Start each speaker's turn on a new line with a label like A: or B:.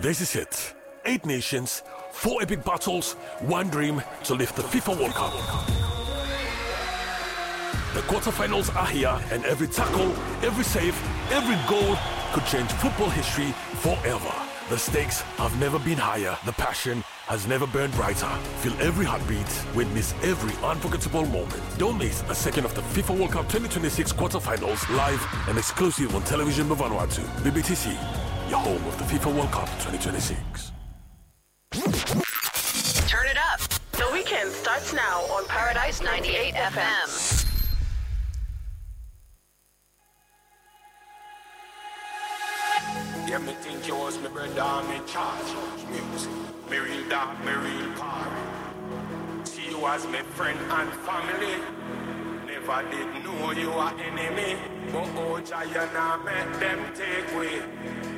A: This is it. 8 nations, 4 epic battles, one dream to lift the FIFA World Cup. The quarterfinals are here, and every tackle, every save, every goal could change football history forever. The stakes have never been higher. The passion has never burned brighter. Feel every heartbeat. Witness every unforgettable moment. Don't miss a second of the FIFA World Cup 2026 quarterfinals live and exclusive on television by Vanuatu. BBTC, your home of the FIFA World Cup 2026.
B: Turn it up. The weekend starts now on Paradise 98 FM.
C: Yeah, me think you was my brother, me charge music. Me real dark, me real party. See you as my friend and family. Never did know you were enemy. But oh, Jaya, now make them take way.